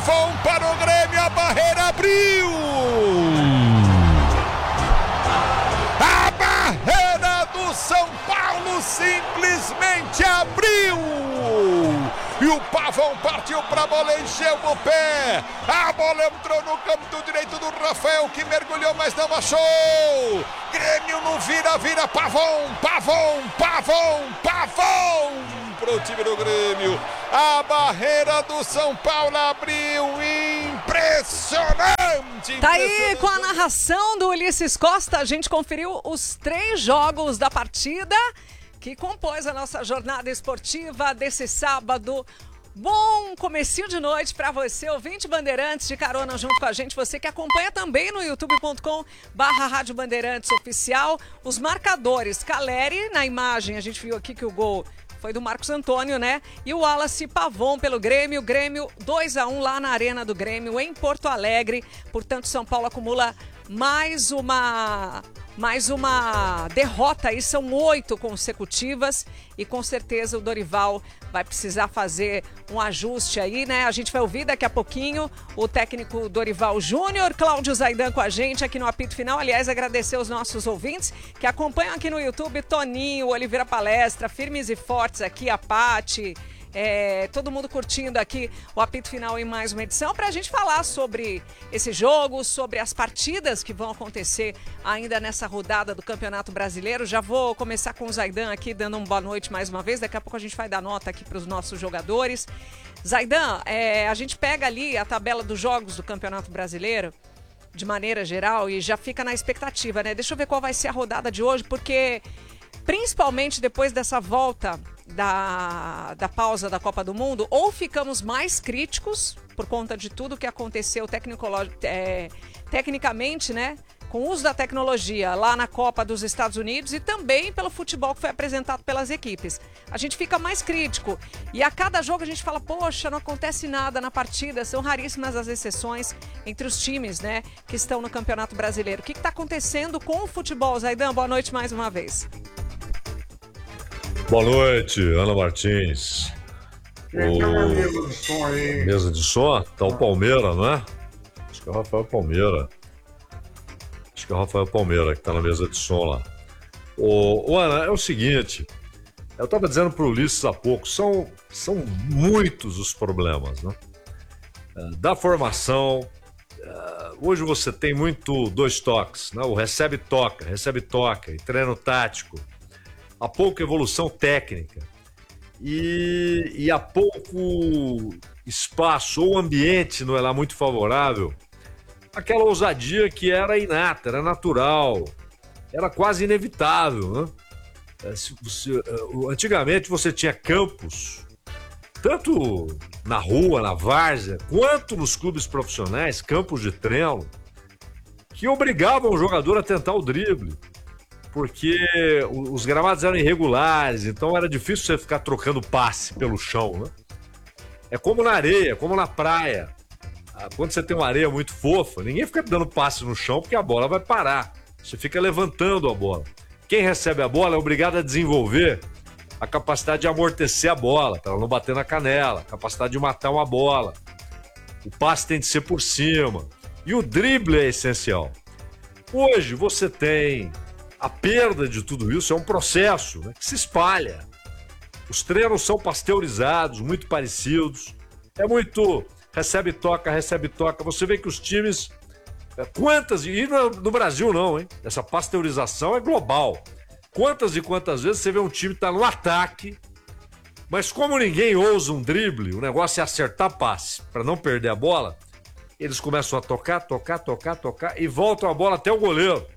Pavão para o Grêmio, a barreira abriu! A barreira do São Paulo simplesmente abriu! E o Pavão partiu para a bola, encheu o pé. A bola entrou no canto direito do Rafael, que mergulhou, mas não achou. Grêmio no vira, Pavão pro time do Grêmio. A barreira do São Paulo abriu. Impressionante! Tá aí com a narração do Ulisses Costa. A gente conferiu os 3 jogos da partida que compôs a nossa jornada esportiva desse sábado. Bom comecinho de noite para você, ouvinte Bandeirantes, de carona junto com a gente. Você que acompanha também no youtube.com/Rádio Bandeirantes Oficial. Os marcadores, Caleri na imagem, a gente viu aqui que o gol foi do Marcos Antônio, né? E o Wallace Pavão pelo Grêmio. Grêmio 2-1 lá na Arena do Grêmio, em Porto Alegre. Portanto, São Paulo acumula mais uma derrota aí, são 8 consecutivas e com certeza o Dorival vai precisar fazer um ajuste aí, né? A gente vai ouvir daqui a pouquinho o técnico Dorival Júnior, Cláudio Zaidan com a gente aqui no apito final. Aliás, agradecer os nossos ouvintes que acompanham aqui no YouTube, Toninho, Oliveira Palestra, firmes e fortes aqui, a Pati, todo mundo curtindo aqui o apito final em mais uma edição para a gente falar sobre esse jogo, sobre as partidas que vão acontecer ainda nessa rodada do Campeonato Brasileiro. Já vou começar com o Zaidan aqui, dando uma boa noite mais uma vez. Daqui a pouco a gente vai dar nota aqui para os nossos jogadores. Zaidan, a gente pega ali a tabela dos jogos do Campeonato Brasileiro de maneira geral e já fica na expectativa, né? Deixa eu ver qual vai ser a rodada de hoje, porque principalmente depois dessa volta da pausa da Copa do Mundo, ou ficamos mais críticos por conta de tudo que aconteceu tecnicamente, né, com o uso da tecnologia lá na Copa dos Estados Unidos e também pelo futebol que foi apresentado pelas equipes. A gente fica mais crítico e a cada jogo a gente fala, poxa, não acontece nada na partida, são raríssimas as exceções entre os times, né, que estão no Campeonato Brasileiro. O que está acontecendo com o futebol, Zaidan? Boa noite mais uma vez. Boa noite, Ana Martins. Mesa de som? Tá o Palmeira, não é? Acho que é o Rafael Palmeira. Acho que é o Rafael Palmeira que tá na mesa de som lá. Ana, é o seguinte. Eu tava dizendo pro Ulisses há pouco, são muitos os problemas, né? Da formação. Hoje você tem muito 2 toques, né? O recebe-toca e treino tático. Há pouca evolução técnica e há pouco espaço ou ambiente não é lá muito favorável. Aquela ousadia que era inata, era natural, era quase inevitável, né? Antigamente você tinha campos, tanto na rua, na várzea, quanto nos clubes profissionais, campos de treino, que obrigavam o jogador a tentar o drible. Porque os gramados eram irregulares, então era difícil você ficar trocando passe pelo chão, né? É como na areia, como na praia. Quando você tem uma areia muito fofa, ninguém fica dando passe no chão porque a bola vai parar. Você fica levantando a bola. Quem recebe a bola é obrigado a desenvolver a capacidade de amortecer a bola, para ela não bater na canela, a capacidade de matar uma bola. O passe tem de ser por cima. E o drible é essencial. Hoje você tem a perda de tudo isso, é um processo, né, que se espalha. Os treinos são pasteurizados, muito parecidos. É muito recebe-toca. Você vê que os times... E no Brasil não, hein? Essa pasteurização é global. Quantas e quantas vezes você vê um time que tá no ataque, mas como ninguém ousa um drible, o negócio é acertar passe para não perder a bola, eles começam a tocar e voltam a bola até o goleiro,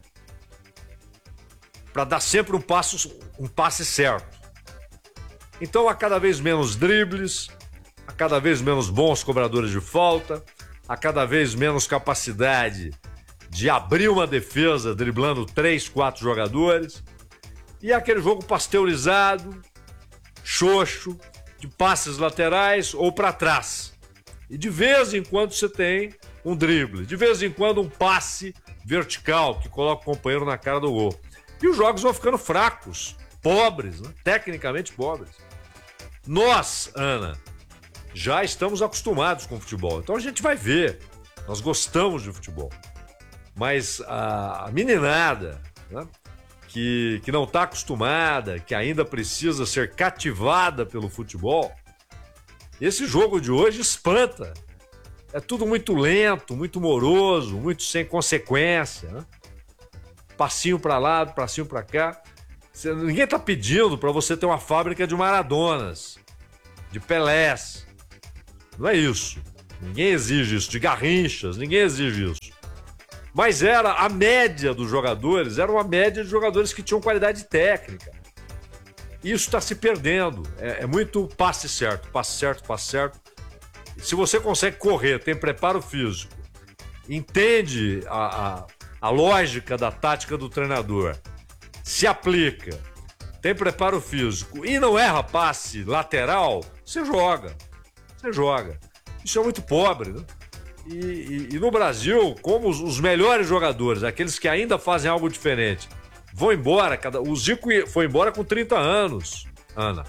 para dar sempre um passe certo. Então há cada vez menos dribles, há cada vez menos bons cobradores de falta, há cada vez menos capacidade de abrir uma defesa driblando 3, 4 jogadores. E aquele jogo pasteurizado, xoxo, de passes laterais ou para trás. E de vez em quando você tem um drible, de vez em quando um passe vertical que coloca o companheiro na cara do gol. E os jogos vão ficando fracos, pobres, né? Tecnicamente pobres. Nós, Ana, já estamos acostumados com o futebol. Então a gente vai ver. Nós gostamos de futebol. Mas a meninada, né, que não está acostumada, que ainda precisa ser cativada pelo futebol, esse jogo de hoje espanta. É tudo muito lento, muito moroso, muito sem consequência, né? Passinho para lá, passinho para cá. Ninguém está pedindo para você ter uma fábrica de Maradonas, de Pelés. Não é isso. Ninguém exige isso. De Garrinchas, ninguém exige isso. Mas era a média dos jogadores, era uma média de jogadores que tinham qualidade técnica. Isso está se perdendo. É muito passe certo, passe certo, passe certo. Se você consegue correr, tem preparo físico, entende a lógica da tática do treinador, se aplica, tem preparo físico e não erra passe lateral, você joga. Você joga. Isso é muito pobre, né? E no Brasil, como os melhores jogadores, aqueles que ainda fazem algo diferente, vão embora. O Zico foi embora com 30 anos, Ana.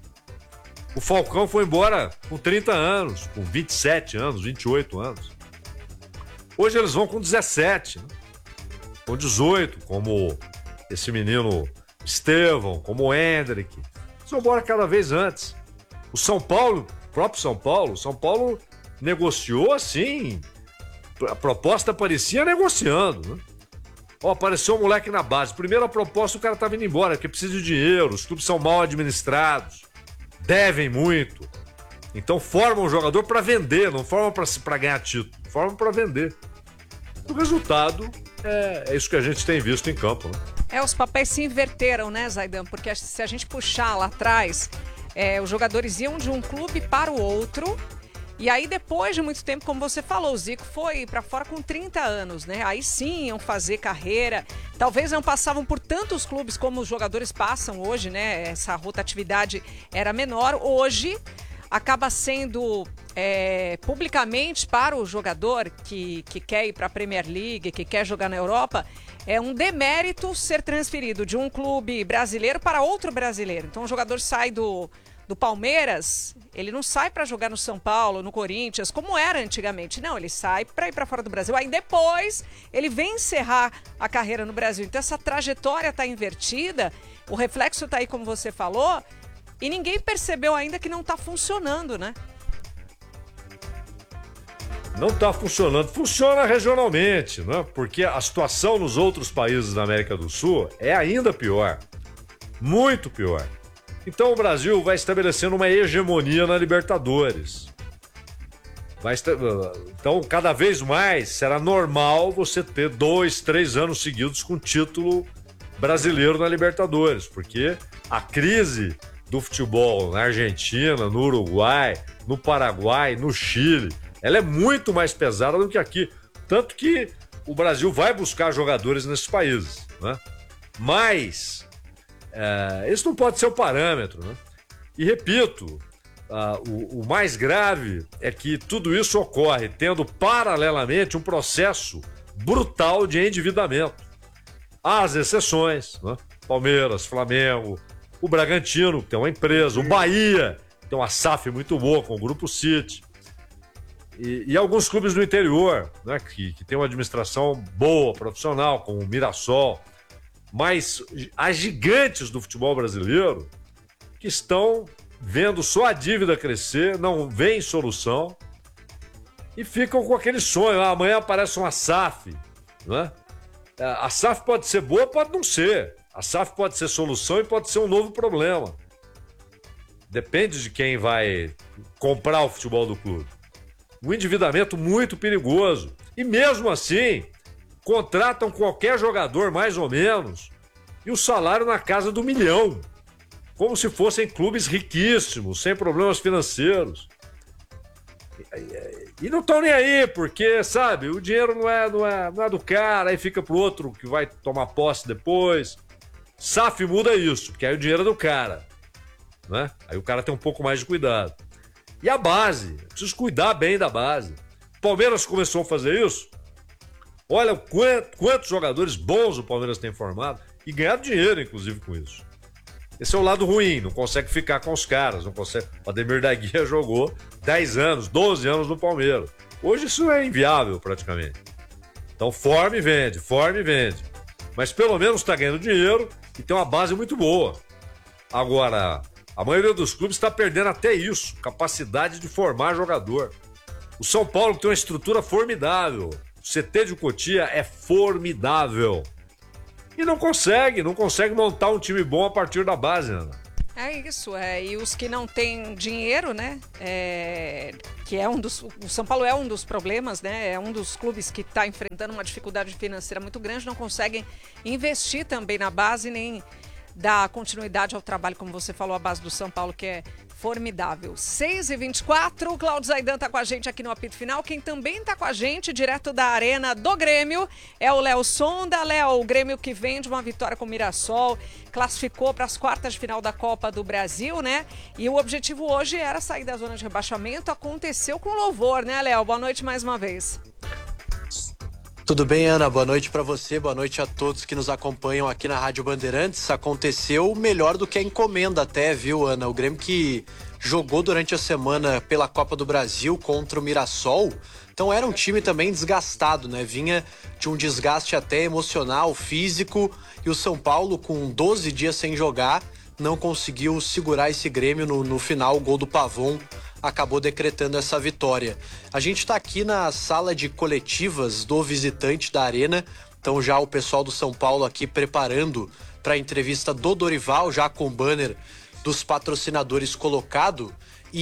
O Falcão foi embora com 30 anos, com 27 anos, 28 anos. Hoje eles vão com 17, né? Com 18, como esse menino Estevão, como o Hendrick. Eles vão embora cada vez antes. O São Paulo, o próprio São Paulo negociou assim. A proposta parecia negociando, né? Ó, apareceu um moleque na base. Primeira proposta, o cara tava indo embora, porque precisa de dinheiro, os clubes são mal administrados, devem muito. Então formam um jogador para vender, não formam para ganhar título, formam para vender. O resultado é isso que a gente tem visto em campo, né? Os papéis se inverteram, né, Zaidan? Porque se a gente puxar lá atrás, os jogadores iam de um clube para o outro. E aí, depois de muito tempo, como você falou, o Zico foi para fora com 30 anos, né? Aí sim iam fazer carreira. Talvez não passavam por tantos clubes como os jogadores passam hoje, né? Essa rotatividade era menor. Hoje, acaba sendo publicamente para o jogador que quer ir para a Premier League, que quer jogar na Europa, é um demérito ser transferido de um clube brasileiro para outro brasileiro. Então, o jogador sai do Palmeiras, ele não sai para jogar no São Paulo, no Corinthians, como era antigamente. Não, ele sai para ir para fora do Brasil. Aí depois ele vem encerrar a carreira no Brasil. Então essa trajetória está invertida, o reflexo está aí, como você falou, e ninguém percebeu ainda que não está funcionando, né? Não está funcionando. Funciona regionalmente, né? Porque a situação nos outros países da América do Sul é ainda pior. Muito pior. Então o Brasil vai estabelecendo uma hegemonia na Libertadores. Então, cada vez mais será normal você ter 2, 3 anos seguidos com título brasileiro na Libertadores, porque a crise do futebol na Argentina, no Uruguai, no Paraguai, no Chile, ela é muito mais pesada do que aqui. Tanto que o Brasil vai buscar jogadores nesses países, né? Mas isso não pode ser o parâmetro, né? E repito, o mais grave é que tudo isso ocorre tendo paralelamente um processo brutal de endividamento. Há as exceções, né? Palmeiras, Flamengo, o Bragantino, que tem uma empresa, o Bahia, que tem uma SAF muito boa com o Grupo City, e alguns clubes do interior, né? Que tem uma administração boa, profissional, como o Mirassol. Mas as gigantes do futebol brasileiro que estão vendo só a dívida crescer, não veem solução e ficam com aquele sonho. Amanhã aparece uma SAF, né? A SAF pode ser boa, pode não ser. A SAF pode ser solução e pode ser um novo problema. Depende de quem vai comprar o futebol do clube. Um endividamento muito perigoso. E mesmo assim, contratam qualquer jogador, mais ou menos, e o salário na casa do 1 milhão. Como se fossem clubes riquíssimos, sem problemas financeiros. E não estão nem aí, porque, sabe, o dinheiro não é do cara, aí fica pro outro que vai tomar posse depois. SAF muda isso, porque aí o dinheiro é do cara, né? Aí o cara tem um pouco mais de cuidado. E a base, preciso cuidar bem da base. O Palmeiras começou a fazer isso. Olha quantos jogadores bons o Palmeiras tem formado e ganhado dinheiro, inclusive, com isso. Esse é o lado ruim, não consegue ficar com os caras, não consegue. O Ademir da Guia jogou 10 anos, 12 anos no Palmeiras. Hoje isso é inviável praticamente. Então forma e vende. Mas pelo menos está ganhando dinheiro e tem uma base muito boa. Agora, a maioria dos clubes está perdendo até isso, capacidade de formar jogador. O São Paulo tem uma estrutura formidável. O CT de Cotia é formidável. E não consegue montar um time bom a partir da base, Ana. É isso, e os que não têm dinheiro, né, que é o São Paulo é um dos problemas, né, é um dos clubes que está enfrentando uma dificuldade financeira muito grande, não conseguem investir também na base, nem dar continuidade ao trabalho, como você falou, a base do São Paulo, que é formidável. 6h24, o Cláudio Zaidan está com a gente aqui no apito final. Quem também está com a gente, direto da Arena do Grêmio, é o Léo Sonda. Léo, o Grêmio que vem de uma vitória com o Mirassol, classificou para as quartas de final da Copa do Brasil, né? E o objetivo hoje era sair da zona de rebaixamento. Aconteceu com louvor, né, Léo? Boa noite mais uma vez. Tudo bem, Ana? Boa noite para você, boa noite a todos que nos acompanham aqui na Rádio Bandeirantes. Aconteceu melhor do que a encomenda até, viu, Ana? O Grêmio que jogou durante a semana pela Copa do Brasil contra o Mirassol, então era um time também desgastado, né? Vinha de um desgaste até emocional, físico, e o São Paulo, com 12 dias sem jogar, não conseguiu segurar esse Grêmio no final. O gol do Pavon acabou decretando essa vitória. A gente está aqui na sala de coletivas do visitante da Arena, então já o pessoal do São Paulo aqui preparando para a entrevista do Dorival, já com o banner dos patrocinadores colocado,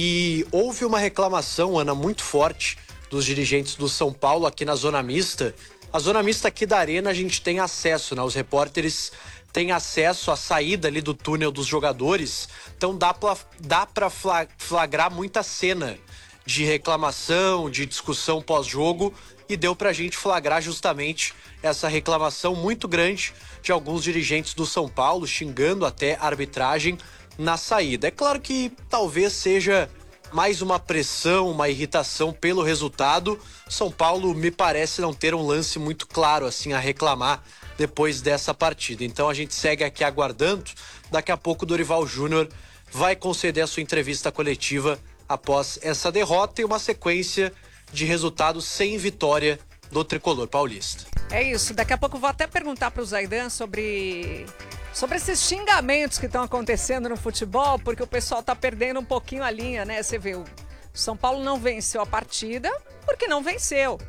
e houve uma reclamação, Ana, muito forte dos dirigentes do São Paulo aqui na Zona Mista. A Zona Mista aqui da Arena a gente tem acesso, né? Os repórteres têm acesso à saída ali do túnel dos jogadores, então dá para flagrar muita cena de reclamação, de discussão pós-jogo, e deu pra gente flagrar justamente essa reclamação muito grande de alguns dirigentes do São Paulo, xingando até a arbitragem na saída. É claro que talvez seja mais uma pressão, uma irritação pelo resultado. São Paulo me parece não ter um lance muito claro assim a reclamar depois dessa partida. Então a gente segue aqui aguardando. Daqui a pouco o Dorival Júnior vai conceder a sua entrevista coletiva após essa derrota e uma sequência de resultados sem vitória do tricolor paulista. É isso, daqui a pouco eu vou até perguntar para o Zaidan sobre esses xingamentos que estão acontecendo no futebol, porque o pessoal está perdendo um pouquinho a linha, né? Você vê, o São Paulo não venceu a partida porque não venceu.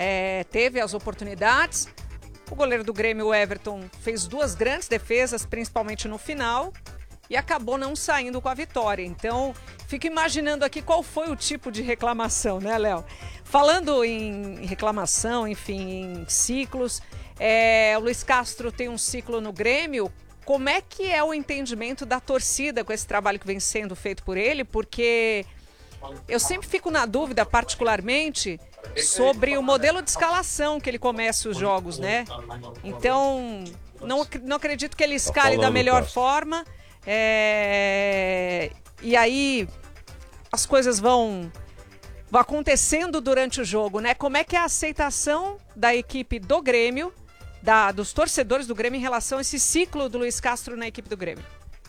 Teve as oportunidades. O goleiro do Grêmio, o Everton, fez 2 grandes defesas, principalmente no final, e acabou não saindo com a vitória. Então, fico imaginando aqui qual foi o tipo de reclamação, né, Léo? Falando em reclamação, enfim, em ciclos, o Luiz Castro tem um ciclo no Grêmio. Como é que é o entendimento da torcida com esse trabalho que vem sendo feito por ele? Porque eu sempre fico na dúvida, particularmente, sobre o modelo de escalação que ele começa os jogos, né? Então, não acredito que ele escale da melhor forma. E aí as coisas vão acontecendo durante o jogo, né? Como é que é a aceitação da equipe do Grêmio, dos torcedores do Grêmio em relação a esse ciclo do Luiz Castro na equipe do Grêmio?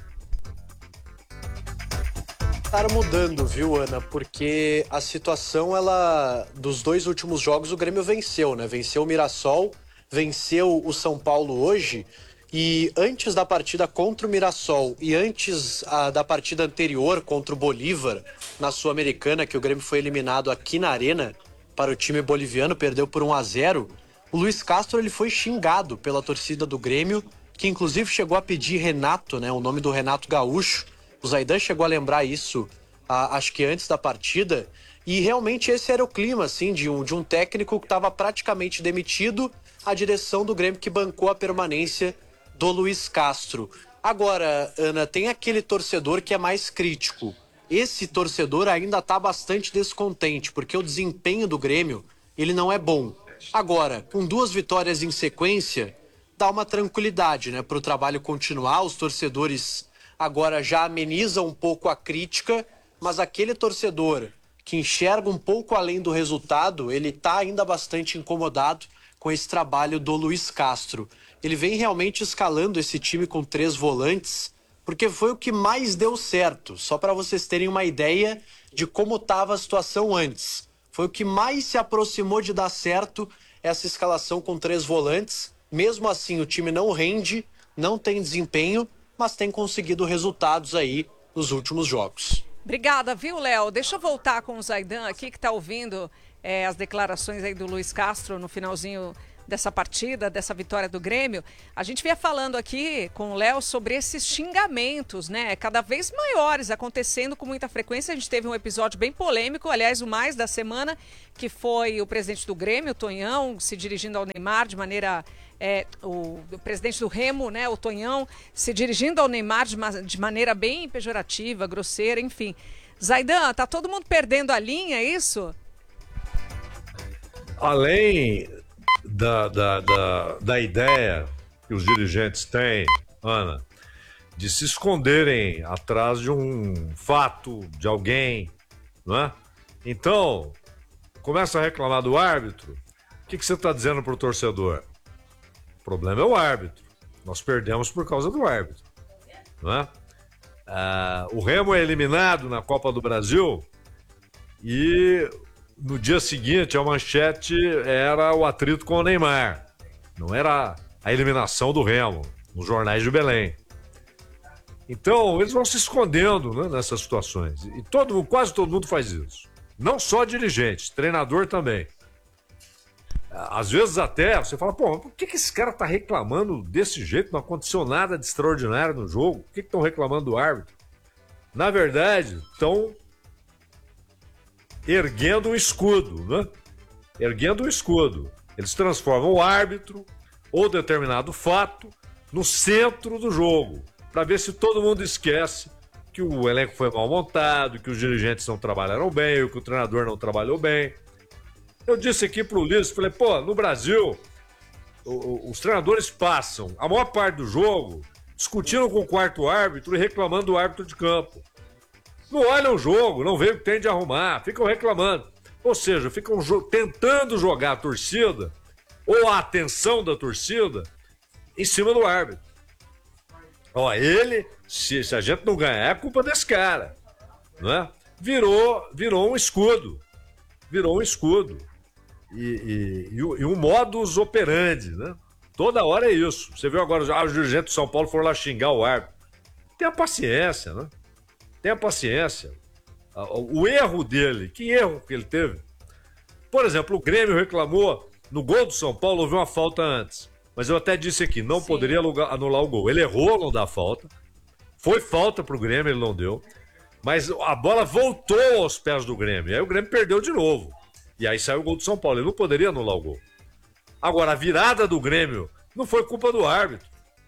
Tá mudando, viu, Ana? Porque a situação, dos 2 últimos jogos, o Grêmio venceu, né? Venceu o Mirassol, venceu o São Paulo hoje. E antes da partida contra o Mirassol e antes da partida anterior contra o Bolívar, na Sul-Americana, que o Grêmio foi eliminado aqui na Arena para o time boliviano, perdeu por 1-0, o Luiz Castro ele foi xingado pela torcida do Grêmio, que inclusive chegou a pedir Renato, né, o nome do Renato Gaúcho. O Zaidan chegou a lembrar isso, acho que antes da partida, e realmente esse era o clima, assim, de um técnico que estava praticamente demitido, a direção do Grêmio que bancou a permanência do Luiz Castro. Agora, Ana, tem aquele torcedor que é mais crítico. Esse torcedor ainda está bastante descontente, porque o desempenho do Grêmio, ele não é bom. Agora, com 2 vitórias em sequência, dá uma tranquilidade, né, para o trabalho continuar. Os torcedores agora já amenizam um pouco a crítica, mas aquele torcedor que enxerga um pouco além do resultado, ele está ainda bastante incomodado com esse trabalho do Luiz Castro. Ele vem realmente escalando esse time com 3 volantes, porque foi o que mais deu certo. Só para vocês terem uma ideia de como estava a situação antes. Foi o que mais se aproximou de dar certo essa escalação com 3 volantes. Mesmo assim, o time não rende, não tem desempenho, mas tem conseguido resultados aí nos últimos jogos. Obrigada, viu, Léo? Deixa eu voltar com o Zaidan aqui, que está ouvindo as declarações aí do Luiz Castro no finalzinho dessa partida, dessa vitória do Grêmio. A gente vinha falando aqui com o Léo sobre esses xingamentos, né? Cada vez maiores, acontecendo com muita frequência. A gente teve um episódio bem polêmico, aliás, o mais da semana, que foi o presidente do Grêmio, o Tonhão, se dirigindo ao Neymar de maneira... o presidente do Remo, né, o Tonhão, se dirigindo ao Neymar de maneira bem pejorativa, grosseira, enfim. Zaidan, tá todo mundo perdendo a linha, é isso? Além da ideia que os dirigentes têm, Ana, de se esconderem atrás de um fato, de alguém, não é? Então, começa a reclamar do árbitro, o que você está dizendo para o torcedor? O problema é o árbitro. Nós perdemos por causa do árbitro. Não é? O Remo é eliminado na Copa do Brasil e no dia seguinte a manchete era o atrito com o Neymar. Não era a eliminação do Remo nos jornais de Belém. Então, eles vão se escondendo, né, nessas situações. E quase todo mundo faz isso. Não só dirigentes, treinador também. Às vezes até você fala, pô, por que esse cara tá reclamando desse jeito? Não aconteceu nada de extraordinário no jogo. Por que estão reclamando do árbitro? Na verdade, estão erguendo um escudo, né? Erguendo um escudo. Eles transformam o árbitro ou determinado fato no centro do jogo, para ver se todo mundo esquece que o elenco foi mal montado, que os dirigentes não trabalharam bem, ou que o treinador não trabalhou bem. Eu disse aqui pro Ulisses, falei, pô, no Brasil, os treinadores passam a maior parte do jogo discutindo com o quarto árbitro e reclamando do árbitro de campo. Não olham o jogo, não veem o que tem de arrumar, ficam reclamando. Ou seja, ficam tentando jogar a torcida ou a atenção da torcida em cima do árbitro. Ó, ele, se a gente não ganhar, é culpa desse cara. Não é? Virou um escudo. Virou um escudo. E um modus operandi, né? Toda hora é isso. Você viu agora, os dirigentes de São Paulo foram lá xingar o árbitro. Tenha paciência, né? Tenha paciência. O erro dele, que erro que ele teve? Por exemplo, o Grêmio reclamou, no gol do São Paulo houve uma falta antes. Mas eu até disse aqui, não poderia anular o gol. Ele errou, não dá falta. Foi falta pro Grêmio, ele não deu. Mas a bola voltou aos pés do Grêmio. Aí o Grêmio perdeu de novo. E aí saiu o gol do São Paulo. Ele não poderia anular o gol. Agora, a virada do Grêmio não foi culpa do árbitro.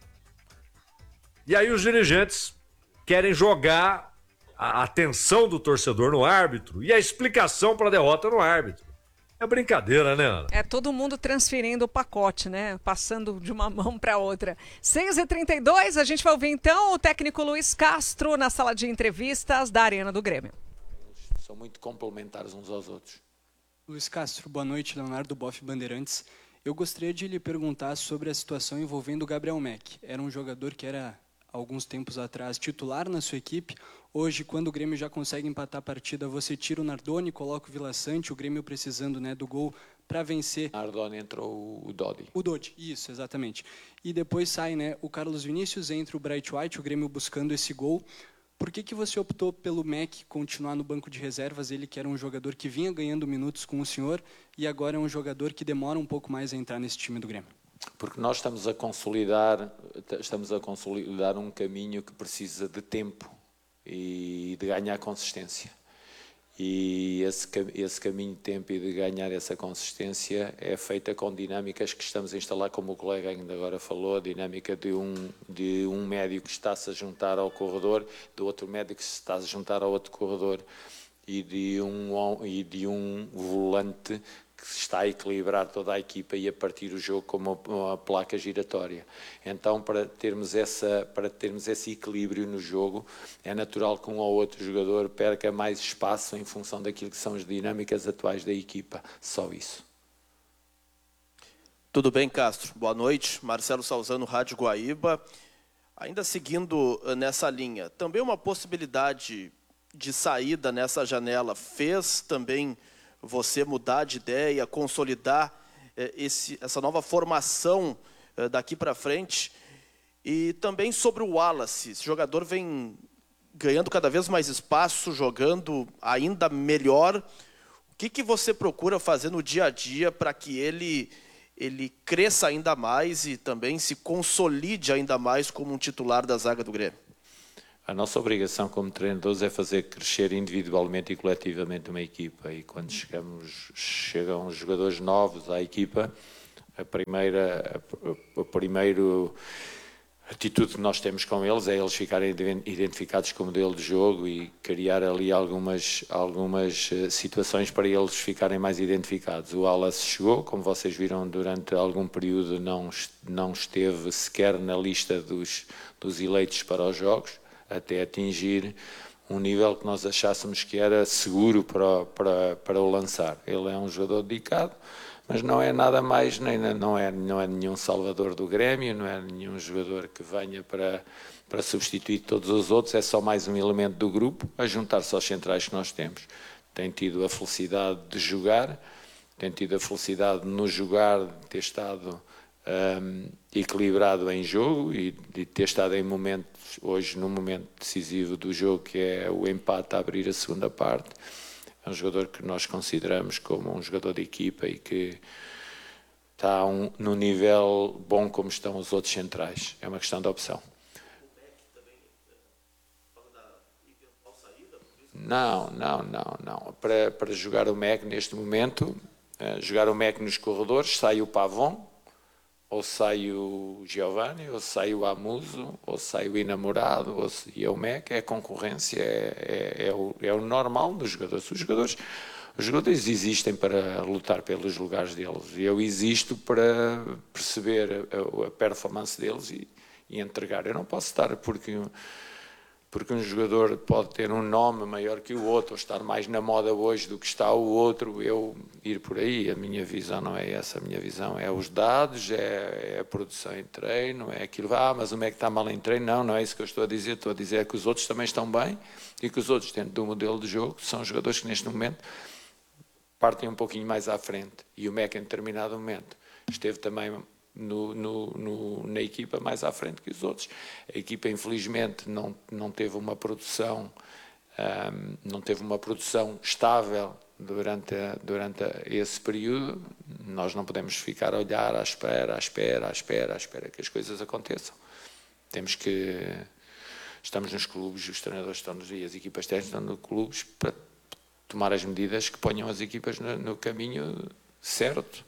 E aí os dirigentes querem jogar a atenção do torcedor no árbitro e a explicação para a derrota no árbitro. É brincadeira, né, Ana? É todo mundo transferindo o pacote, né? Passando de uma mão para outra. 6h32, a gente vai ouvir então o técnico Luiz Castro na sala de entrevistas da Arena do Grêmio. São muito complementares uns aos outros. Luiz Castro, boa noite. Leonardo Boff, Bandeirantes. Eu gostaria de lhe perguntar sobre a situação envolvendo o Gabriel Mack. Era um jogador que era, alguns tempos atrás, titular na sua equipe. Hoje, quando o Grêmio já consegue empatar a partida, você tira o Nardoni, coloca o Vila Sante, o Grêmio precisando, né, do gol para vencer. Nardoni entrou o Dodi. O Dodi, isso, exatamente. E depois sai, né, o Carlos Vinícius, entra o Bright White, o Grêmio buscando esse gol. Por que você optou pelo Mack continuar no banco de reservas, ele que era um jogador que vinha ganhando minutos com o senhor e agora é um jogador que demora um pouco mais a entrar nesse time do Grêmio? Porque nós estamos a consolidar um caminho que precisa de tempo e de ganhar consistência. E esse caminho de tempo e de ganhar essa consistência é feita com dinâmicas que estamos a instalar, como o colega ainda agora falou, a dinâmica de um médio que está-se a juntar ao corredor, do outro médio que se está a juntar ao outro corredor e de um volante que está a equilibrar toda a equipa e a partir o jogo como uma placa giratória. Então, para termos esse equilíbrio no jogo, é natural que um ou outro jogador perca mais espaço em função daquilo que são as dinâmicas atuais da equipa. Só isso. Tudo bem, Castro? Boa noite. Marcelo Salzano, Rádio Guaíba. Ainda seguindo nessa linha, também uma possibilidade de saída nessa janela fez também você mudar de ideia, consolidar essa nova formação daqui para frente? E também sobre o Wallace, esse jogador vem ganhando cada vez mais espaço, jogando ainda melhor. O que você procura fazer no dia a dia para que ele cresça ainda mais e também se consolide ainda mais como um titular da zaga do Grêmio? A nossa obrigação como treinadores é fazer crescer individualmente e coletivamente uma equipa. E quando chegam jogadores novos à equipa, a primeira atitude que nós temos com eles é eles ficarem identificados com o modelo de jogo e criar ali algumas situações para eles ficarem mais identificados. O Wallace chegou, como vocês viram, durante algum período não esteve sequer na lista dos eleitos para os jogos, até atingir um nível que nós achássemos que era seguro para o lançar. Ele é um jogador dedicado, mas não é nada mais, não é nenhum salvador do Grêmio, não é nenhum jogador que venha para substituir todos os outros, é só mais um elemento do grupo a juntar-se aos centrais que nós temos. Tem tido a felicidade de jogar, tem tido a felicidade de nos jogar, de ter estado equilibrado em jogo e de ter estado em momentos, hoje no momento decisivo do jogo, que é o empate a abrir a segunda parte. É um jogador que nós consideramos como um jogador de equipa e que está num nível bom como estão os outros centrais. É uma questão de opção. Não. Para jogar o MEC neste momento, jogar o MEC nos corredores, sai o Pavon, ou sai o Giovanni, ou sai o Amuso, ou sai o Enamorado, e o MEC é a concorrência, é o normal dos jogadores. Os jogadores existem para lutar pelos lugares deles, e eu existo para perceber a performance deles e entregar. Eu não posso estar porque um jogador pode ter um nome maior que o outro, ou estar mais na moda hoje do que está o outro, eu ir por aí. A minha visão não é essa, a minha visão é os dados, é a produção em treino, é aquilo, mas o MEC está mal em treino. Não é isso que eu estou a dizer que os outros também estão bem e que os outros, dentro do modelo de jogo, são jogadores que neste momento partem um pouquinho mais à frente, e o MEC em determinado momento esteve também na equipa mais à frente que os outros. A equipa infelizmente não teve uma produção estável durante esse período. Nós não podemos ficar a olhar à espera que as coisas aconteçam. Estamos nos clubes, os treinadores estão e as equipas técnicas estão nos clubes para tomar as medidas que ponham as equipas no caminho certo.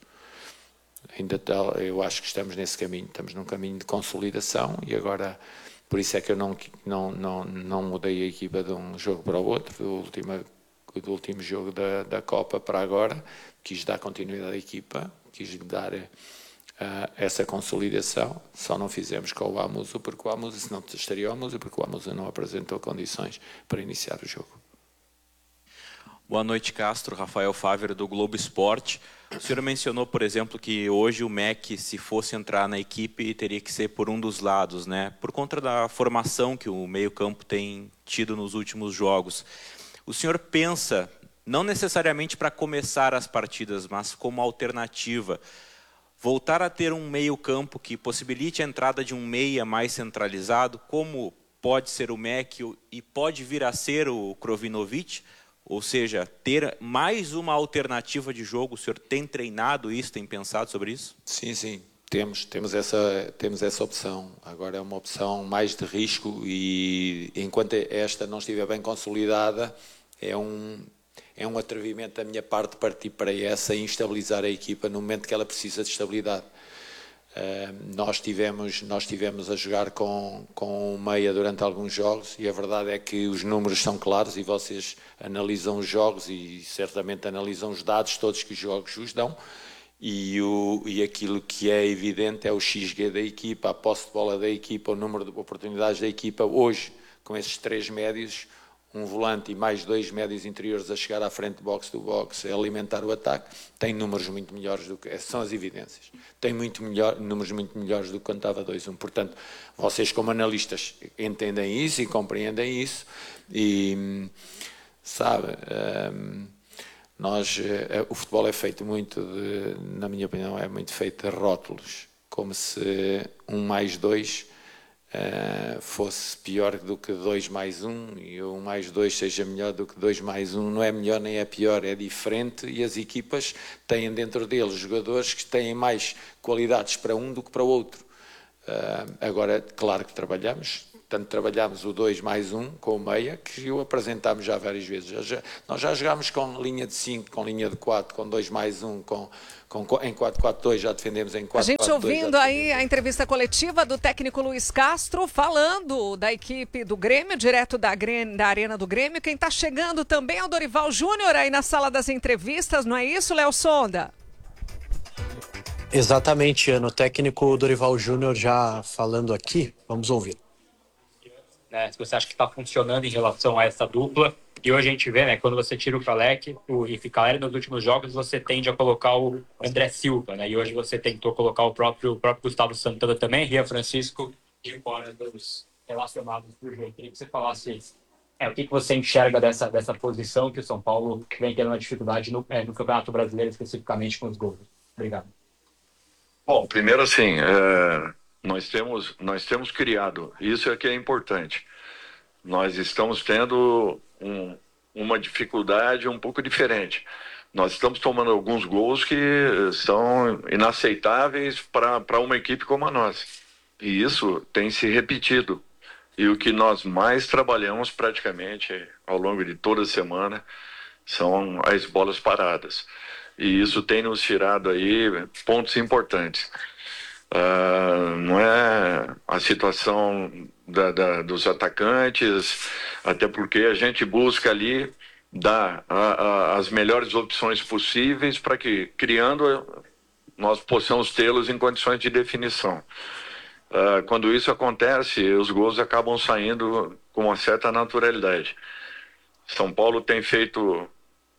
Eu acho que estamos nesse caminho, estamos num caminho de consolidação, e agora, por isso é que eu não mudei a equipa de um jogo para o outro, do último jogo da Copa para agora. Quis dar continuidade à equipa, quis dar essa consolidação. Só não fizemos com o Amuso, porque o Amuso, se não estaria o Amuso, porque o Amuso não apresentou condições para iniciar o jogo. Boa noite, Castro. Rafael Fávero, do Globo Esporte. O senhor mencionou, por exemplo, que hoje o MEC, se fosse entrar na equipe, teria que ser por um dos lados, né? Por conta da formação que o meio-campo tem tido nos últimos jogos. O senhor pensa, não necessariamente para começar as partidas, mas como alternativa, voltar a ter um meio-campo que possibilite a entrada de um meia mais centralizado, como pode ser o MEC e pode vir a ser o Krovinovic? Ou seja, ter mais uma alternativa de jogo. O senhor tem treinado isso, tem pensado sobre isso? Sim. Temos essa opção. Agora é uma opção mais de risco, e enquanto esta não estiver bem consolidada, é um atrevimento da minha parte partir para essa e instabilizar a equipa no momento que ela precisa de estabilidade. Nós tivemos a jogar com o meia durante alguns jogos, e a verdade é que os números são claros, e vocês analisam os jogos e certamente analisam os dados todos que os jogos os dão, e aquilo que é evidente é o XG da equipa, a posse de bola da equipa, o número de oportunidades da equipa. Hoje, com esses três médios, um volante e mais 2 médios interiores a chegar à frente box to box, a alimentar o ataque, tem números muito melhores do que... São as evidências. Tem números muito melhores do que quando estava 2-1. Portanto, vocês como analistas entendem isso e compreendem isso e, sabe, o futebol é feito muito na minha opinião, é muito feito de rótulos, como se 1+2 fosse pior do que 2+1 e 1+2 seja melhor do que 2+1. Não é melhor nem é pior, é diferente, e as equipas têm dentro deles jogadores que têm mais qualidades para um do que para o outro. Agora, claro que tanto trabalhámos o 2+1 com o meia, que o apresentámos já várias vezes. Nós já jogámos com linha de 5, com linha de 4, com 2+1, em 4-4-2, já defendemos em 4-4-2. A gente ouvindo aí a entrevista coletiva do técnico Luiz Castro, falando da equipe do Grêmio, direto da Arena do Grêmio. Quem está chegando também é o Dorival Júnior aí na sala das entrevistas, não é isso, Léo Sonda? Exatamente, Ana. O técnico Dorival Júnior já falando aqui. Vamos ouvir. Se você acha que está funcionando em relação a essa dupla. E hoje a gente vê, né, quando você tira o Kalec e fica Caleri nos últimos jogos, você tende a colocar o André Silva, né? E hoje você tentou colocar o próprio Gustavo Santana também, Rian Francisco, de fora dos relacionados do jogo. Queria que você falasse o que você enxerga dessa posição que o São Paulo vem tendo uma dificuldade no Campeonato Brasileiro, especificamente com os gols. Obrigado. Bom, primeiro assim, nós temos criado, isso é que é importante. Nós estamos tendo uma dificuldade um pouco diferente. Nós estamos tomando alguns gols que são inaceitáveis para uma equipe como a nossa. E isso tem se repetido. E o que nós mais trabalhamos praticamente ao longo de toda a semana são as bolas paradas. E isso tem nos tirado aí pontos importantes. Não é a situação dos atacantes, até porque a gente busca ali dar as melhores opções possíveis para que, criando, nós possamos tê-los em condições de definição. Quando isso acontece, os gols acabam saindo com uma certa naturalidade. São Paulo tem feito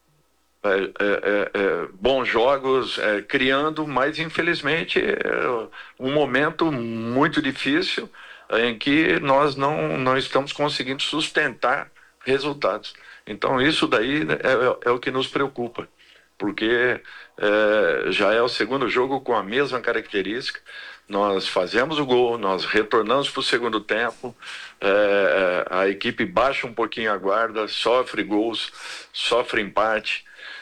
bons jogos, criando, mas infelizmente um momento muito difícil em que nós não estamos conseguindo sustentar resultados. Então isso daí é o que nos preocupa, porque já é o segundo jogo com a mesma característica. Nós fazemos o gol, nós retornamos para o segundo tempo, a equipe baixa um pouquinho a guarda, sofre gols, sofre empate,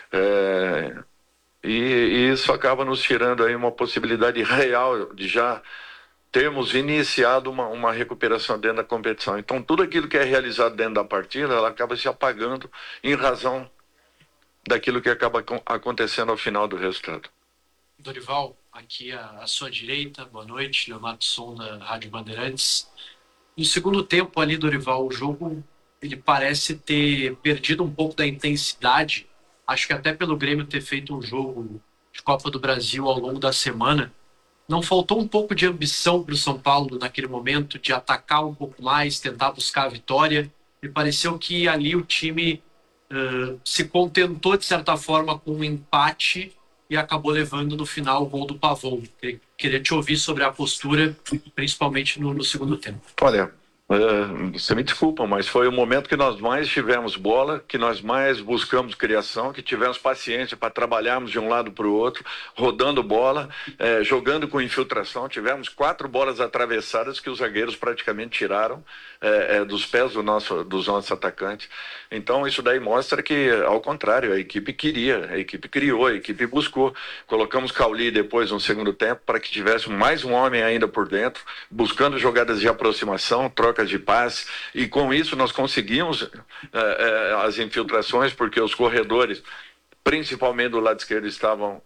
e isso acaba nos tirando aí uma possibilidade real de já termos iniciado uma recuperação dentro da competição. Então tudo aquilo que é realizado dentro da partida, ela acaba se apagando em razão daquilo que acaba acontecendo ao final do resultado. Dorival, aqui à sua direita, boa noite, Leonardo Sonda, Rádio Bandeirantes. No segundo tempo ali, Dorival, o jogo ele parece ter perdido um pouco da intensidade, acho que até pelo Grêmio ter feito um jogo de Copa do Brasil ao longo da semana. Não faltou um pouco de ambição para o São Paulo naquele momento, de atacar um pouco mais, tentar buscar a vitória? Me pareceu que ali o time se contentou, de certa forma, com um empate e acabou levando no final o gol do Pavão. Queria te ouvir sobre a postura, principalmente no segundo tempo. Olha, você me desculpa, mas foi o momento que nós mais tivemos bola, que nós mais buscamos criação, que tivemos paciência para trabalharmos de um lado para o outro, rodando bola, jogando com infiltração. Tivemos 4 bolas atravessadas que os zagueiros praticamente tiraram dos pés dos nossos atacantes. Então isso daí mostra que, ao contrário, a equipe queria, a equipe criou, a equipe buscou. Colocamos Cauli depois no segundo tempo para que tivesse mais um homem ainda por dentro, buscando jogadas de aproximação, trocas de passe, e com isso nós conseguimos as infiltrações, porque os corredores, principalmente do lado esquerdo, estavam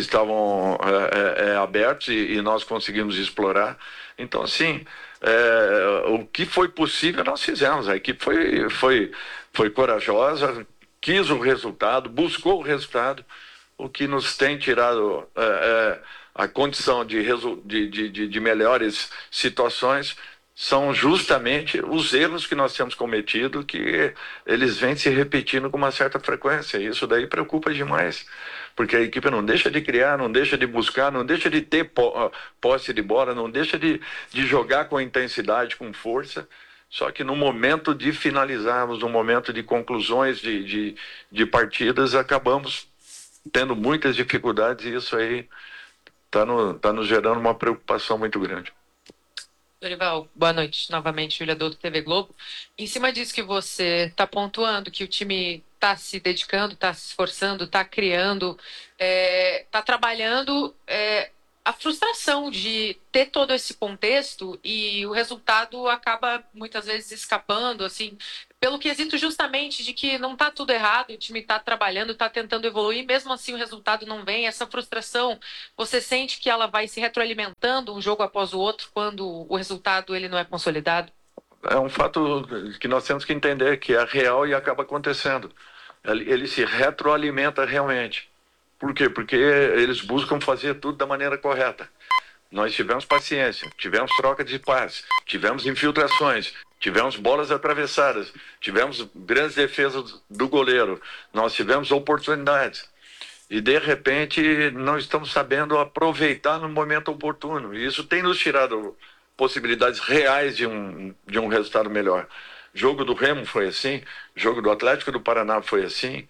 abertos e nós conseguimos explorar. Então, assim, o que foi possível nós fizemos. A equipe foi corajosa, quis o resultado, buscou o resultado, o que nos tem tirado a condição de melhores situações são justamente os erros que nós temos cometido, que eles vêm se repetindo com uma certa frequência. Isso daí preocupa demais, porque a equipe não deixa de criar, não deixa de buscar, não deixa de ter posse de bola, não deixa de jogar com intensidade, com força. Só que no momento de finalizarmos, no momento de conclusões de partidas, acabamos tendo muitas dificuldades, e isso aí está nos gerando uma preocupação muito grande. Dorival, boa noite. Novamente, Júlia Douto, TV Globo. Em cima disso que você está pontuando, que o time está se dedicando, está se esforçando, está criando, está trabalhando, a frustração de ter todo esse contexto e o resultado acaba muitas vezes escapando, assim, pelo quesito justamente de que não está tudo errado, o time está trabalhando, está tentando evoluir, mesmo assim o resultado não vem. Essa frustração, você sente que ela vai se retroalimentando um jogo após o outro quando o resultado ele não é consolidado? É um fato que nós temos que entender, que é real e acaba acontecendo. Ele se retroalimenta realmente. Por quê? Porque eles buscam fazer tudo da maneira correta. Nós tivemos paciência, tivemos troca de passes, tivemos infiltrações, tivemos bolas atravessadas, tivemos grandes defesas do goleiro, nós tivemos oportunidades. E, de repente, não estamos sabendo aproveitar no momento oportuno. E isso tem nos tirado possibilidades reais de um resultado melhor. Jogo do Remo foi assim, jogo do Atlético do Paraná foi assim,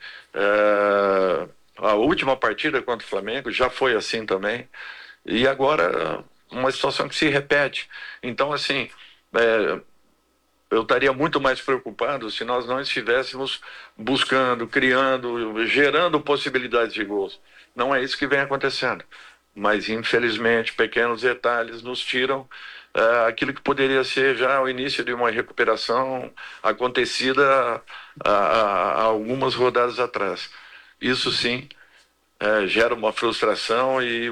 a última partida contra o Flamengo já foi assim também. E agora, uma situação que se repete. Então, assim, eu estaria muito mais preocupado se nós não estivéssemos buscando, criando, gerando possibilidades de gols. Não é isso que vem acontecendo. Mas, infelizmente, pequenos detalhes nos tiram aquilo que poderia ser já o início de uma recuperação acontecida há algumas rodadas atrás. Isso, sim, gera uma frustração e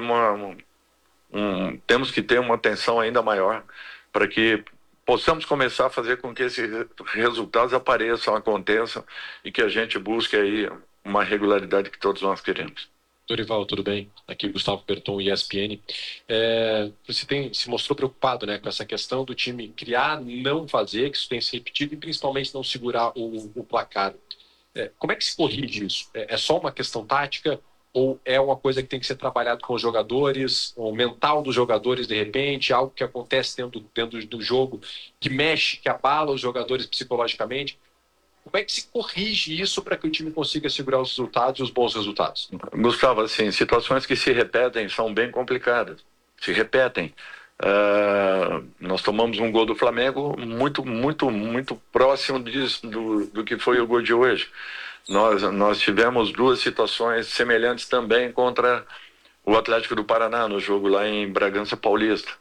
temos que ter uma atenção ainda maior para que possamos começar a fazer com que esses resultados apareçam, aconteçam, e que a gente busque aí uma regularidade que todos nós queremos. Dorival, tudo bem? Aqui Gustavo Berton, ESPN. Você se mostrou preocupado, né, com essa questão do time criar, não fazer, que isso tem se repetido, e principalmente não segurar o placar. Como é que se corrige isso? É só uma questão tática ou é uma coisa que tem que ser trabalhado com os jogadores, o mental dos jogadores, de repente, algo que acontece dentro do jogo, que mexe, que abala os jogadores psicologicamente? Como é que se corrige isso para que o time consiga segurar os resultados e os bons resultados? Gustavo, assim, situações que se repetem são bem complicadas. Se repetem. Nós tomamos um gol do Flamengo muito próximo do que foi o gol de hoje. Nós tivemos duas situações semelhantes também contra o Atlético do Paraná, no jogo lá em Bragança Paulista.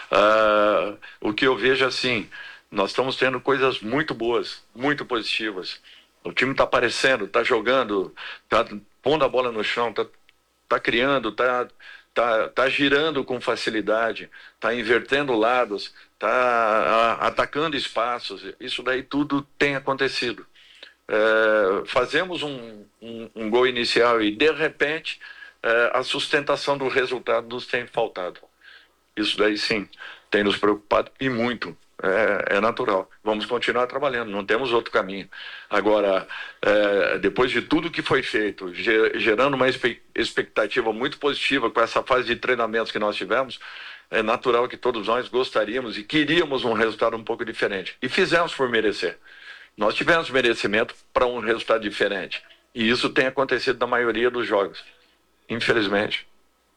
O que eu vejo assim, nós estamos tendo coisas muito boas, muito positivas. O time está aparecendo, está jogando, está pondo a bola no chão, está criando, está girando com facilidade, está invertendo lados, está atacando espaços. Isso daí tudo tem acontecido. Fazemos um gol inicial e, de repente, a sustentação do resultado nos tem faltado. Isso daí, sim, tem nos preocupado e muito. É natural. Vamos continuar trabalhando, não temos outro caminho. Agora, depois de tudo que foi feito, gerando uma expectativa muito positiva com essa fase de treinamentos que nós tivemos, é natural que todos nós gostaríamos e queríamos um resultado um pouco diferente. E fizemos por merecer. Nós tivemos merecimento para um resultado diferente. E isso tem acontecido na maioria dos jogos, infelizmente.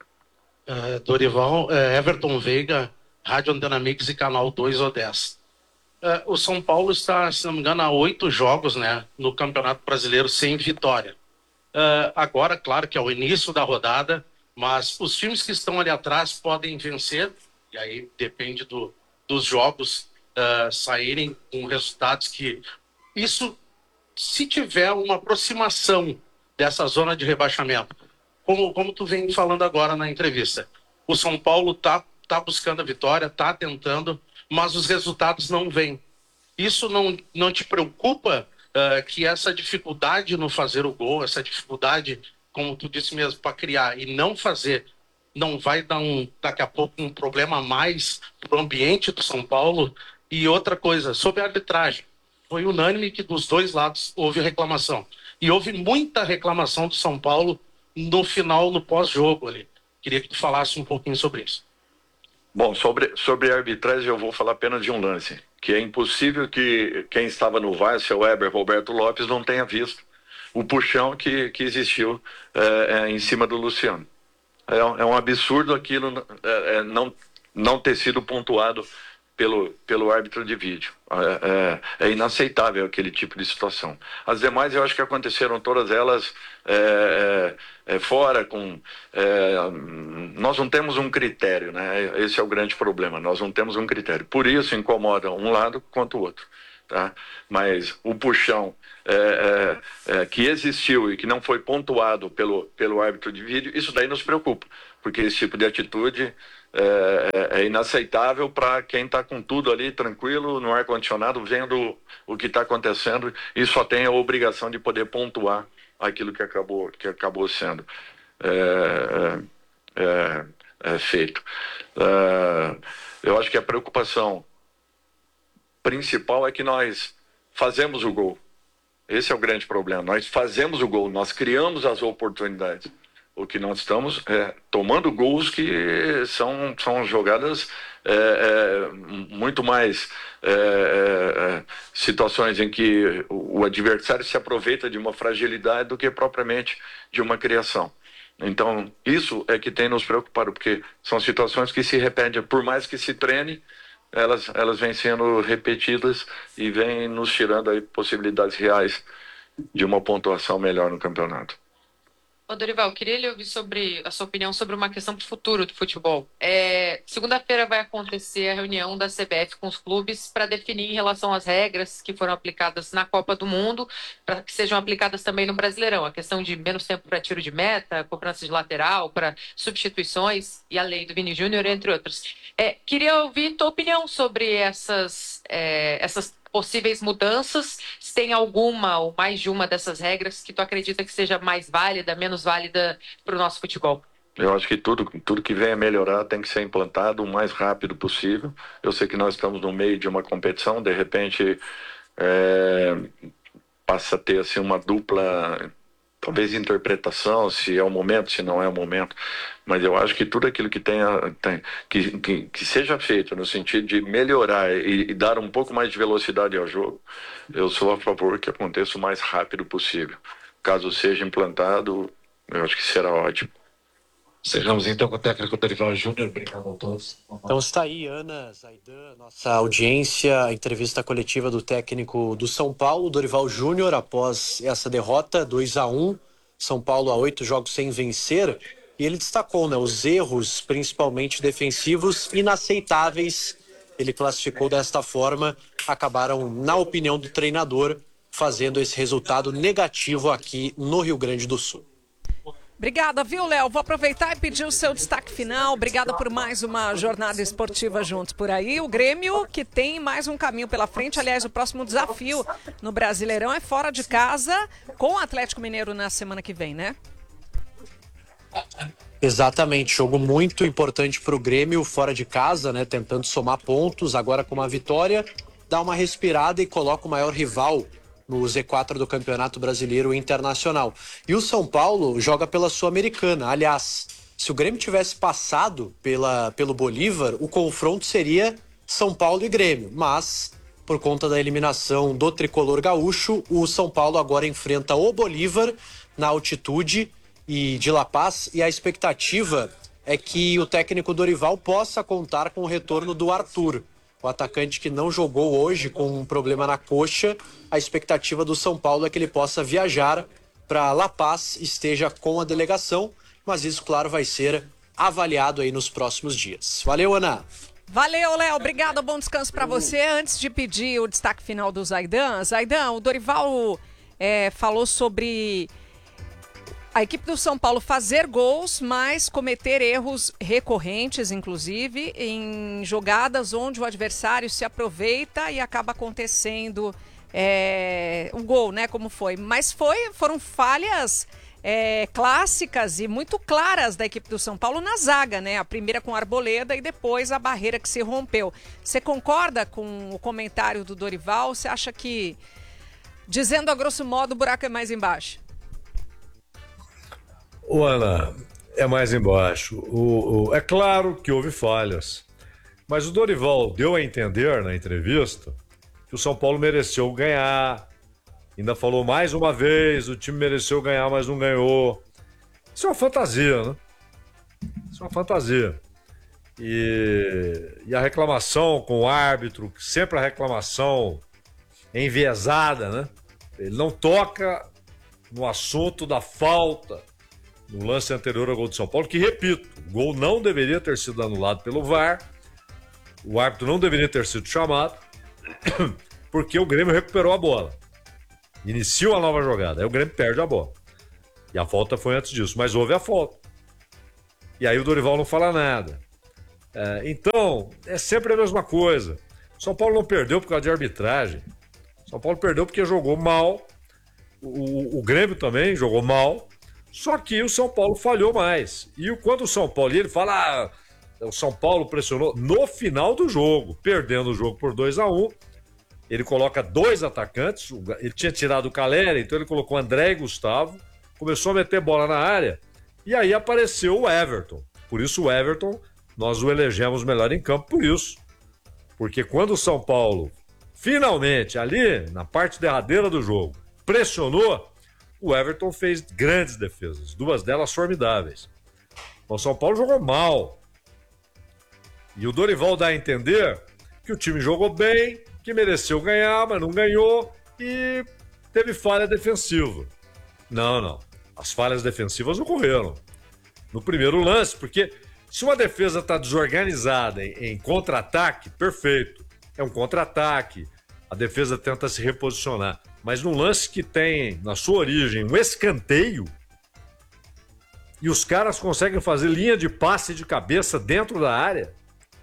Dorival, Everton Veiga, Rádio Antena Mix e Canal 2 Odessa. O São Paulo está, se não me engano, há 8 jogos, né, no Campeonato Brasileiro sem vitória. Agora, claro que é o início da rodada, mas os times que estão ali atrás podem vencer, e aí depende dos jogos saírem com resultados que... Isso, se tiver uma aproximação dessa zona de rebaixamento, como tu vem falando agora na entrevista, o São Paulo está buscando a vitória, está tentando, mas os resultados não vêm. Isso não te preocupa que essa dificuldade no fazer o gol, essa dificuldade, como tu disse mesmo, para criar e não fazer, não vai dar daqui a pouco um problema a mais para o ambiente do São Paulo E outra coisa, sobre a arbitragem. Foi unânime que dos dois lados houve reclamação. E houve muita reclamação do São Paulo no final, no pós-jogo ali. Queria que tu falasse um pouquinho sobre isso. Bom, sobre a arbitragem eu vou falar apenas de um lance, que é impossível que quem estava no VAR, seu Weber Roberto Lopes, não tenha visto o puxão que existiu em cima do Luciano. É um absurdo aquilo não ter sido pontuado pelo árbitro de vídeo. É inaceitável aquele tipo de situação. As demais eu acho que aconteceram todas elas fora nós não temos um critério, né? Esse é o grande problema, nós não temos um critério. Por isso incomoda um lado quanto o outro. Tá? Mas o puxão que existiu e que não foi pontuado pelo árbitro de vídeo, isso daí nos preocupa, porque esse tipo de atitude é inaceitável para quem está com tudo ali tranquilo, no ar-condicionado, vendo o que está acontecendo e só tem a obrigação de poder pontuar aquilo que acabou sendo feito. Eu acho que a preocupação principal é que nós fazemos o gol. Esse é o grande problema. Nós fazemos o gol, nós criamos as oportunidades. O que nós estamos tomando gols que são jogadas muito mais situações em que o adversário se aproveita de uma fragilidade do que propriamente de uma criação. Então, isso é que tem nos preocupado, porque são situações que se repetem, por mais que se treine, elas vêm sendo repetidas e vêm nos tirando aí possibilidades reais de uma pontuação melhor no campeonato. Ô, Dorival, queria lhe ouvir sobre a sua opinião sobre uma questão para o futuro do futebol. Segunda-feira vai acontecer a reunião da CBF com os clubes para definir em relação às regras que foram aplicadas na Copa do Mundo, para que sejam aplicadas também no Brasileirão. A questão de menos tempo para tiro de meta, cobrança de lateral, para substituições e a lei do Vini Júnior, entre outras. Queria ouvir tua opinião sobre essas possíveis mudanças, se tem alguma ou mais de uma dessas regras que tu acredita que seja mais válida, menos válida para o nosso futebol? Eu acho que tudo que venha melhorar tem que ser implantado o mais rápido possível. Eu sei que nós estamos no meio de uma competição, de repente passa a ter assim, uma dupla, talvez interpretação, se é o momento, se não é o momento, mas eu acho que tudo aquilo que que seja feito no sentido de melhorar e dar um pouco mais de velocidade ao jogo, eu sou a favor que aconteça o mais rápido possível. Caso seja implantado, eu acho que será ótimo. Sejamos então com o técnico Dorival Júnior. Obrigado a todos. Então está aí, Ana, Zaidan, nossa audiência, a entrevista coletiva do técnico do São Paulo, Dorival Júnior, após essa derrota, 2-1, São Paulo a 8 jogos sem vencer, e ele destacou, né, os erros, principalmente defensivos, inaceitáveis. Ele classificou desta forma, acabaram, na opinião do treinador, fazendo esse resultado negativo aqui no Rio Grande do Sul. Obrigada, viu, Léo? Vou aproveitar e pedir o seu destaque final. Obrigada por mais uma jornada esportiva juntos por aí. O Grêmio, que tem mais um caminho pela frente. Aliás, o próximo desafio no Brasileirão é fora de casa, com o Atlético Mineiro na semana que vem, né? Exatamente, jogo muito importante para o Grêmio fora de casa, né? Tentando somar pontos, agora com uma vitória, dá uma respirada e coloca o maior rival no Z4 do Campeonato Brasileiro Internacional. E o São Paulo joga pela Sul-Americana. Aliás, se o Grêmio tivesse passado pelo Bolívar, o confronto seria São Paulo e Grêmio. Mas, por conta da eliminação do tricolor gaúcho, o São Paulo agora enfrenta o Bolívar na altitude e de La Paz. E a expectativa é que o técnico Dorival possa contar com o retorno do Arthur. O atacante que não jogou hoje com um problema na coxa, a expectativa do São Paulo é que ele possa viajar para La Paz, esteja com a delegação, mas isso, claro, vai ser avaliado aí nos próximos dias. Valeu, Ana! Valeu, Léo. Obrigada, bom descanso para você. Antes de pedir o destaque final do Zaidan, o Dorival falou sobre a equipe do São Paulo fazer gols, mas cometer erros recorrentes, inclusive, em jogadas onde o adversário se aproveita e acaba acontecendo um gol, né? Como foi. Mas foram falhas clássicas e muito claras da equipe do São Paulo na zaga, né? A primeira com a Arboleda e depois a barreira que se rompeu. Você concorda com o comentário do Dorival? Você acha que, dizendo a grosso modo, o buraco é mais embaixo? Ana, é mais embaixo. É claro que houve falhas, mas o Dorival deu a entender na entrevista que o São Paulo mereceu ganhar. Ainda falou mais uma vez, o time mereceu ganhar, mas não ganhou. Isso é uma fantasia, né? Isso é uma fantasia. E a reclamação com o árbitro, sempre a reclamação é enviesada, né? Ele não toca no assunto da falta no lance anterior ao gol de São Paulo, que, repito, o gol não deveria ter sido anulado pelo VAR, o árbitro não deveria ter sido chamado, porque o Grêmio recuperou a bola. Inicia uma nova jogada, aí o Grêmio perde a bola. E a falta foi antes disso, mas houve a falta. E aí o Dorival não fala nada. Então, é sempre a mesma coisa. São Paulo não perdeu por causa de arbitragem. São Paulo perdeu porque jogou mal. O Grêmio também jogou mal. Só que o São Paulo falhou mais. E quando o São Paulo, ele fala, o São Paulo pressionou no final do jogo, perdendo o jogo por 2-1. Ele coloca 2 atacantes, ele tinha tirado o Calera, então ele colocou André e Gustavo, começou a meter bola na área, e aí apareceu o Everton. Por isso o Everton, nós o elegemos melhor em campo por isso. Porque quando o São Paulo, finalmente, ali na parte derradeira do jogo, pressionou, o Everton fez grandes defesas, 2 delas formidáveis. O São Paulo jogou mal. E o Dorival dá a entender que o time jogou bem, que mereceu ganhar, mas não ganhou e teve falha defensiva. Não. As falhas defensivas ocorreram no primeiro lance, porque se uma defesa está desorganizada em contra-ataque, perfeito. É um contra-ataque, a defesa tenta se reposicionar. Mas num lance que tem, na sua origem, um escanteio, e os caras conseguem fazer linha de passe de cabeça dentro da área,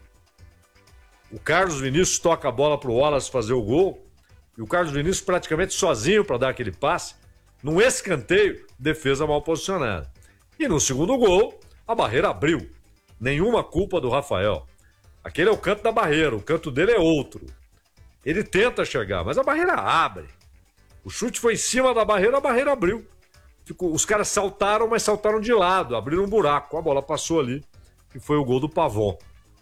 o Carlos Vinícius toca a bola para o Wallace fazer o gol, e o Carlos Vinícius praticamente sozinho para dar aquele passe, num escanteio, defesa mal posicionada. E no segundo gol, a barreira abriu. Nenhuma culpa do Rafael. Aquele é o canto da barreira, o canto dele é outro. Ele tenta chegar, mas a barreira abre. O chute foi em cima da barreira, a barreira abriu. Os caras saltaram, mas saltaram de lado, abriram um buraco, a bola passou ali, e foi o gol do Pavon.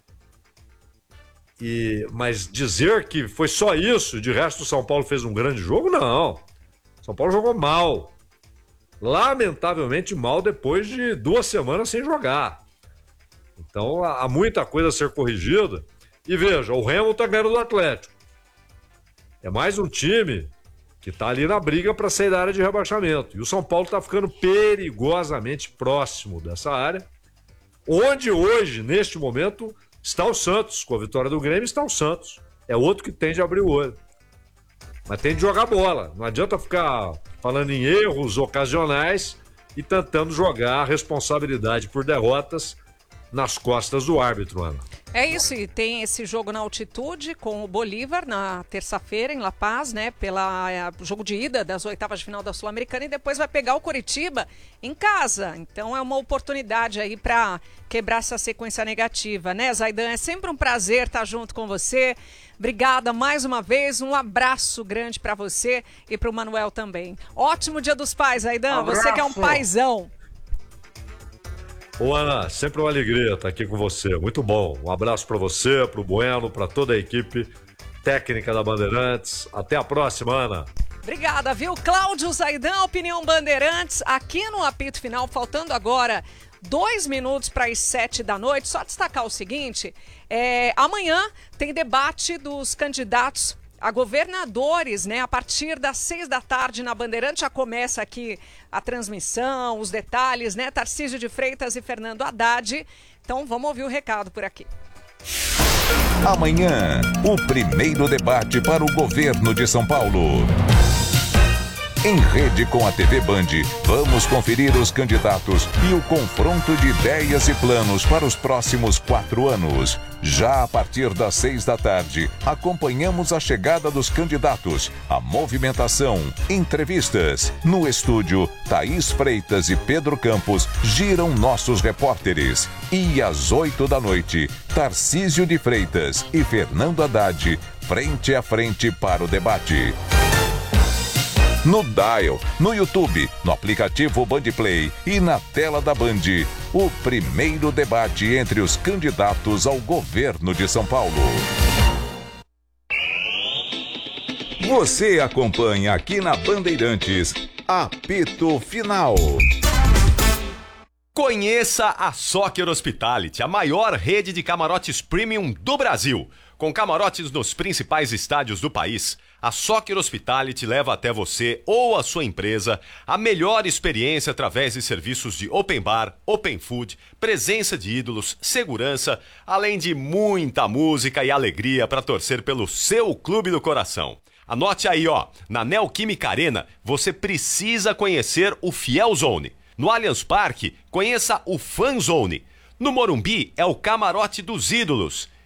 Mas dizer que foi só isso, de resto o São Paulo fez um grande jogo, não. São Paulo jogou mal. Lamentavelmente mal depois de 2 semanas sem jogar. Então há muita coisa a ser corrigida. E veja, o Remo tá ganhando do Atlético. É mais um time que tá ali na briga para sair da área de rebaixamento. E o São Paulo tá ficando perigosamente próximo dessa área, onde hoje, neste momento, está o Santos. Com a vitória do Grêmio está o Santos. É outro que tem de abrir o olho. Mas tem de jogar bola. Não adianta ficar falando em erros ocasionais e tentando jogar a responsabilidade por derrotas nas costas do árbitro, Ana. É isso, e tem esse jogo na altitude com o Bolívar na terça-feira em La Paz, né, pela jogo de ida das oitavas de final da Sul-Americana, e depois vai pegar o Coritiba em casa. Então é uma oportunidade aí para quebrar essa sequência negativa, né, Zaidan? É sempre um prazer estar junto com você. Obrigada mais uma vez, um abraço grande para você e para o Manuel também. Ótimo Dia dos Pais, Zaidan, você que é um paizão. Ô Ana, sempre uma alegria estar aqui com você, muito bom. Um abraço para você, para o Bueno, para toda a equipe técnica da Bandeirantes. Até a próxima, Ana. Obrigada, viu? Cláudio Zaidan, Opinião Bandeirantes, aqui no apito final, faltando agora 2 minutos para as 7 da noite. Só destacar o seguinte, amanhã tem debate dos candidatos a governadores, né? A partir das 6 da tarde na Bandeirante já começa aqui a transmissão, os detalhes, né? Tarcísio de Freitas e Fernando Haddad. Então vamos ouvir o recado por aqui. Amanhã, o primeiro debate para o governo de São Paulo. Em rede com a TV Band, vamos conferir os candidatos e o confronto de ideias e planos para os próximos 4 anos. Já a partir das 6 da tarde, acompanhamos a chegada dos candidatos, a movimentação, entrevistas. No estúdio, Thaís Freitas e Pedro Campos giram nossos repórteres. E às 8 da noite, Tarcísio de Freitas e Fernando Haddad, frente a frente para o debate. No Dial, no YouTube, no aplicativo Bandplay e na tela da Band, o primeiro debate entre os candidatos ao governo de São Paulo. Você acompanha aqui na Bandeirantes, Apito Final. Conheça a Soccer Hospitality, a maior rede de camarotes premium do Brasil. Com camarotes nos principais estádios do país, a Soccer Hospitality leva até você ou a sua empresa a melhor experiência através de serviços de open bar, open food, presença de ídolos, segurança, além de muita música e alegria para torcer pelo seu clube do coração. Anote aí, ó, na Neoquímica Arena você precisa conhecer o Fiel Zone. No Allianz Parque, conheça o Fan Zone. No Morumbi é o Camarote dos Ídolos.